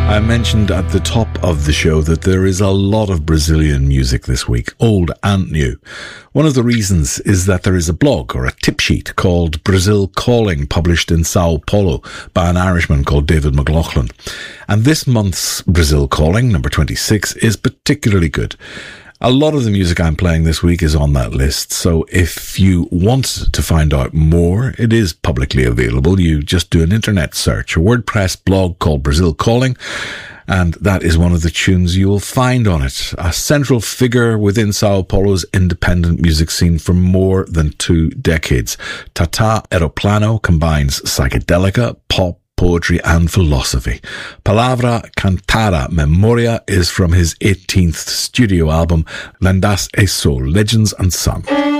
I mentioned at the top of the show that there is a lot of Brazilian music this week, old and new. One of the reasons is that there is a blog or a tip sheet called Brazil Calling, published in Sao Paulo by an Irishman called David McLaughlin. And this month's Brazil Calling, number 26, is particularly good. A lot of the music I'm playing this week is on that list, so if you want to find out more, it is publicly available. You just do an internet search, a WordPress blog called Brazil Calling, and that is one of the tunes you will find on it. A central figure within Sao Paulo's independent music scene for more than 2 decades. Tata Aeroplano combines psychedelica, pop, poetry and philosophy. Palavra Cantada Memoria is from his 18th studio album, Lendas e Sol, Legends and Song.